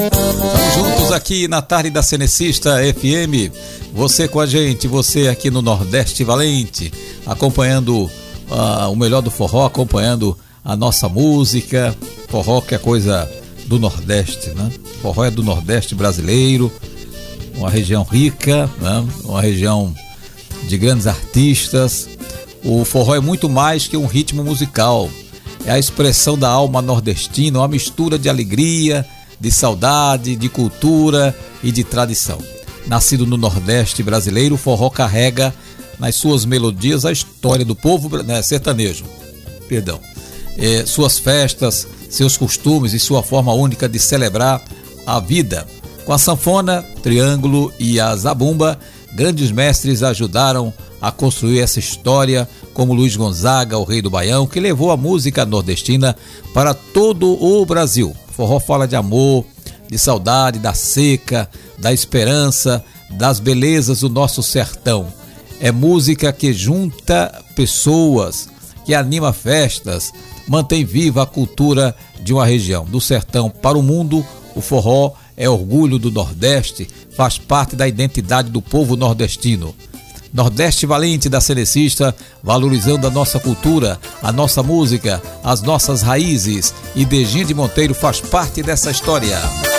Estamos juntos aqui na tarde da Cenecista FM. Você com a gente, você aqui no Nordeste Valente, acompanhando o melhor do forró, acompanhando a nossa música. Forró que é coisa do Nordeste, né? Forró é do Nordeste brasileiro, uma região rica, né? Uma região de grandes artistas. O forró é muito mais que um ritmo musical. É a expressão da alma nordestina, uma mistura de alegria, de saudade, de cultura e de tradição. Nascido no Nordeste brasileiro, o forró carrega nas suas melodias a história do povo sertanejo. Suas festas, seus costumes e sua forma única de celebrar a vida. Com a sanfona, triângulo e a zabumba, grandes mestres ajudaram a construir essa história, como Luiz Gonzaga, o rei do Baião, que levou a música nordestina para todo o Brasil. Forró fala de amor, de saudade, da seca, da esperança, das belezas do nosso sertão. É música que junta pessoas, que anima festas, mantém viva a cultura de uma região. Do sertão para o mundo, o forró é orgulho do Nordeste, faz parte da identidade do povo nordestino. Nordeste Valente da Cenecista, valorizando a nossa cultura, a nossa música, as nossas raízes. E Dejinha de Monteiro faz parte dessa história.